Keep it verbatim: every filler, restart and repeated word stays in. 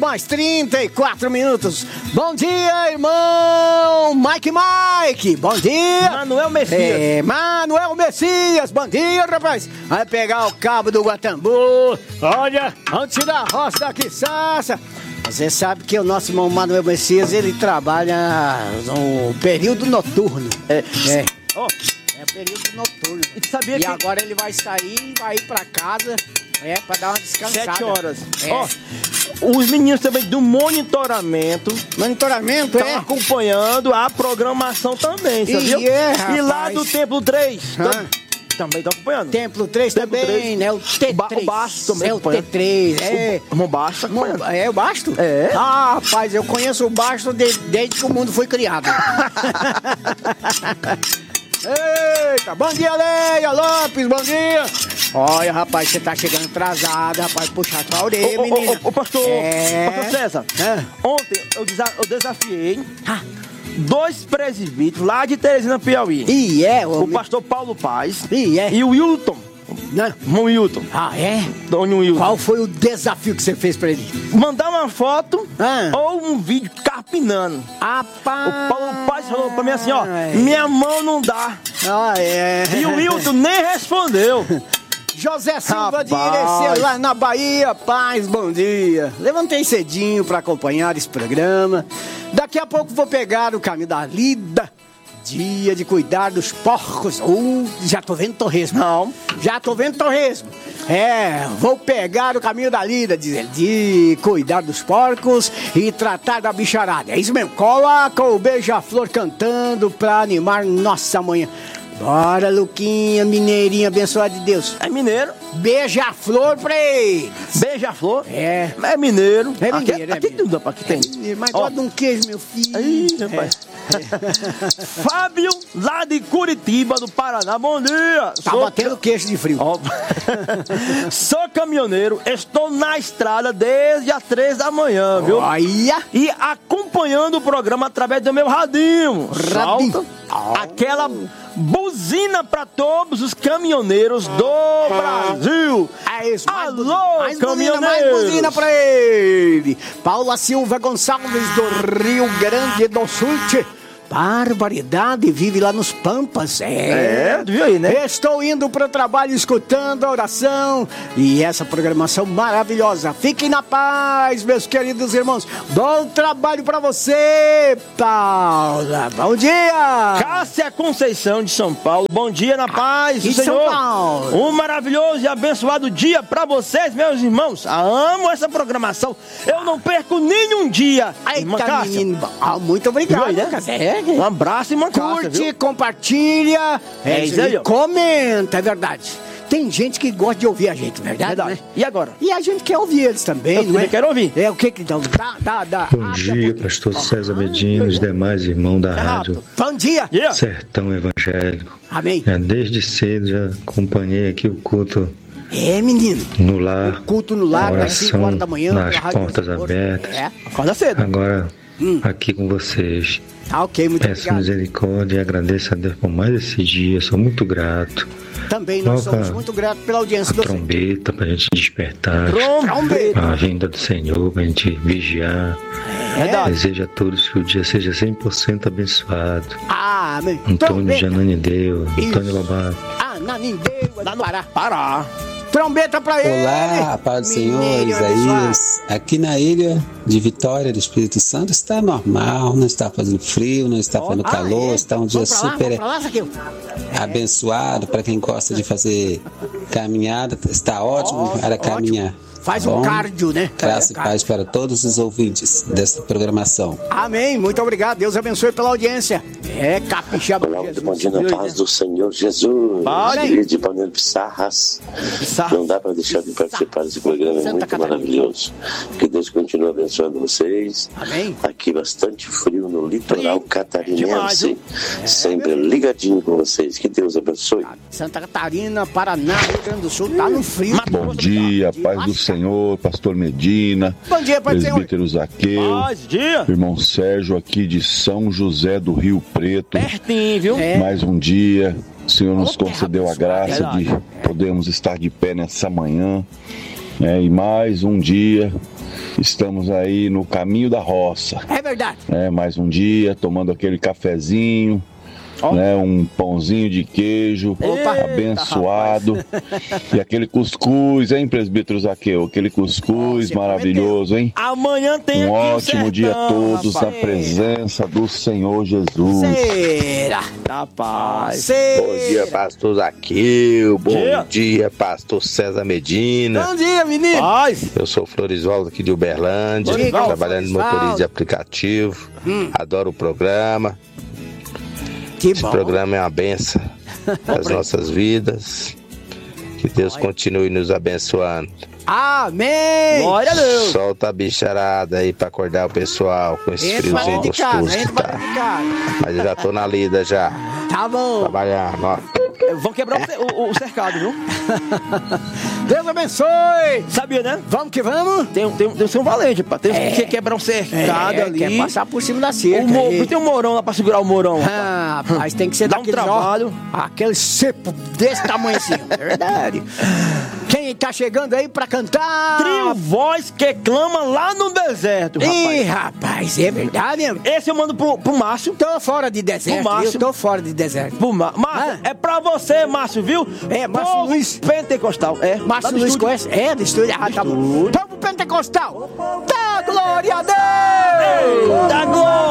mais trinta e quatro minutos. Bom dia, irmão Mike Mike. Bom dia. Manuel Messias. É, Manuel Messias. Bom dia, rapaz. Vai pegar o cabo do Guatambu. Olha, vamos tirar a roça daqui, Sassa. Você sabe que o nosso irmão Manuel Messias, ele trabalha no período noturno. É. É. Oh. É período noturno. E, sabia e que... agora ele vai sair e vai ir pra casa, é, pra dar uma descansada. Sete horas. É. Ó, os meninos também do monitoramento. Monitoramento, estão é? acompanhando a programação também, sabia? E, é, e lá do Templo três, ah. tam, também estão acompanhando. Templo três Templo também, três. Né? O T três. O Basto também é o T três, é. O, o Basto acompanhando. É o Basto? É. Ah, rapaz, eu conheço o Basto de, desde que o mundo foi criado. Eita, bom dia, Leia Lopes, bom dia. Olha, rapaz, você tá chegando atrasado, rapaz, puxar tua orelha, ô, menina. Ô, ô, pastor, é... pastor César, é. ontem eu, desa- eu desafiei ah. dois presbíteros lá de Teresina, Piauí. E é, o pastor Paulo Paz e, é. e o Wilton. Não. O Wilton. Ah, é? Dona Wilton. Qual foi o desafio que você fez pra ele? Mandar uma foto ah. ou um vídeo carpinando. Rapaz. O Paulo Paz falou pra mim assim, ó, minha mão não dá. Ah, é. E o Wilton nem respondeu. José Silva de Ireceu, lá na Bahia. Paz, bom dia. Levantei cedinho pra acompanhar esse programa. Daqui a pouco vou pegar o caminho da lida. Dia de cuidar dos porcos. Uh, já tô vendo torresmo. Não, já tô vendo torresmo. É, vou pegar o caminho da lida, diz ele, de cuidar dos porcos e tratar da bicharada. É isso mesmo, coloca o beija-flor cantando pra animar nossa manhã. Bora, Luquinha, mineirinho abençoado de Deus. É mineiro. Beija-flor pra eles. Beija-flor? É. É mineiro. É mineiro, aqui, é aqui mineiro. Tudo, aqui tem. É, mas gosta de um queijo, meu filho. Aí, rapaz. É. Fábio, lá de Curitiba, do Paraná. Bom dia. Tá Sou... batendo queijo de frio. Oh. Sou caminhoneiro, estou na estrada desde as três da manhã, viu? Olha. E acompanhando o programa através do meu radinho. Radinho. Oh. Aquela buzina para todos os caminhoneiros do Brasil. É isso. Mais Alô, buzina, mais caminhoneiros. Buzina, mais buzina pra ele. Paula Silva Gonçalves do Rio Grande do Sul. Barbaridade, vive lá nos Pampas. É, é viu aí, né? Estou indo para o trabalho escutando a oração e essa programação maravilhosa. Fiquem na paz, meus queridos irmãos. Bom trabalho para você, Paula. Bom dia. Cássia Conceição de São Paulo. Bom dia na paz do Senhor. São Paulo. Um maravilhoso e abençoado dia para vocês, meus irmãos. Amo essa programação. Eu não perco nenhum dia. Ai, irmã Cássia. Ah, muito obrigado, aí, né? Cássia. Um abraço e uma Cássia, curte, viu? compartilha, é, é isso aí, ó. Comenta, é verdade. Tem gente que gosta de ouvir a gente, verdade? Verdade. Né? E agora? E a gente quer ouvir eles também, Eu não é? quero ouvir. É o que que dá, dá, dá. Bom ah, dia, pastor César Medina e os demais irmãos da rádio. Bom dia. Yeah. Sertão Evangélico. Amém. É, desde cedo já acompanhei aqui o culto. É, menino. No lar. O culto no lar, às cinco horas da manhã. Nas portas abertas. É, acorda cedo. Agora, hum. aqui com vocês. Tá, ok, muito Peço obrigado. misericórdia e agradeço a Deus por mais esse dia. Sou muito grato. Também nós Coloca somos muito gratos pela audiência do trombeta pra gente despertar. Trombeta. A vinda do Senhor, pra gente vigiar. É. Desejo a todos que o dia seja cem por cento abençoado. Ah, amém. Antônio Jananideu, Antônio Lobato. Ah, Nanindeu, lá no Pará. Pará. Trombeta pra ele. Olá, paz do Senhor, Isaías. Aqui na ilha de Vitória do Espírito Santo está normal, não está fazendo frio, não está fazendo ah, calor, é? Está um dia super lá, lá, abençoado para quem gosta de fazer caminhada, está ótimo oh, para caminhar. Faz um cardio, né? Graça é, e paz para todos os ouvintes desta programação. Amém, muito obrigado. Deus abençoe pela audiência. É, capixaba. Olá, muito bom dia na paz do Senhor Jesus. Filho de Panelo Pissarras. Não dá para deixar de participar desse programa, é muito maravilhoso. Que Deus continue abençoando vocês. Amém. Aqui bastante frio no litoral catarinense. Sempre ligadinho com vocês. Que Deus abençoe. Santa Catarina, Paraná, Rio Grande do Sul, tá no frio. Bom dia, paz do Senhor, pastor Medina, bom dia, presbítero Zaqueu, irmão Sérgio aqui de São José do Rio Preto. Pertinho, viu? É. Mais um dia, o Senhor nos concedeu a graça de podermos estar de pé nessa manhã, né? E mais um dia Estamos aí no caminho da roça. É verdade. É, mais um dia, tomando aquele cafezinho. Oh. Né, um pãozinho de queijo. Opa. Abençoado. Eita, e aquele cuscuz, hein, presbítero Zaqueu? Aquele cuscuz Nossa, maravilhoso, hein? Amanhã tem um ótimo dia a todos rapaz. Na presença do Senhor Jesus. Será? Rapaz. Será? Bom dia, pastor Zaqueu. Bom dia. dia, pastor César Medina. Bom dia, menino. Paz. Eu sou o Florisvaldo aqui de Uberlândia, Florisvaldo. Trabalhando no motorista de aplicativo. Hum. Adoro o programa. Que Esse bom. programa é uma benção para as nossas vidas. Que Deus continue nos abençoando. Amém! Glória a Deus! Solta a bicharada aí para acordar o pessoal com esse friozinho gostoso que tá. Mas eu já tô na lida já. Tá bom. Trabalhar, ó. Vão quebrar o, o, o cercado, viu? Deus abençoe! Sabia, né? Vamos que vamos! Tem, tem, tem que ser um valente, pá. Tem é. que quebrar um cercado é, ali. Quer passar por cima da cerca. O tem um morão lá pra segurar o morão. Ah, mas tem que ser Dá um trabalho. Ó, aquele cepo desse tamanho assim. É verdade. Quem tá chegando aí pra cantar? Trio Voz que clama lá no deserto, rapaz. Ih, rapaz, é verdade mesmo. Esse eu mando pro, pro Márcio. Tô fora de deserto. Eu tô fora de deserto. Pro Márcio. Márcio, ah. é pra você, Márcio, viu? É, Márcio Povo Luiz. Pentecostal. É. Márcio Luiz conhece? É, do estúdio. Ah, tá bom. Povo Pentecostal. Dá glória a Deus! Dá glória!